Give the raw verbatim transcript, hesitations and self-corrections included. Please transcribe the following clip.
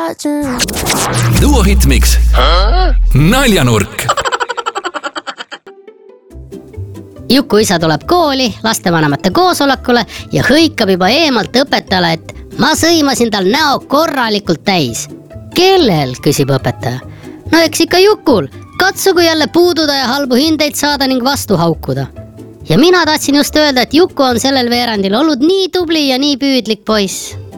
Duo Hit Mix naljanurk. Juku isa tuleb kooli lastevanemate koosolekule ja hõikab juba eemalt õpetajale, et ma sõimasin tal näo korralikult täis. Kellel, küsib õpetaja. No eks ikka Jukul, katsugu jälle puududa ja halbu hindeid saada ning vastu haukuda. Ja mina tahtsin just öelda, et Juku on sellel veerandil olnud nii tubli ja nii püüdlik poiss.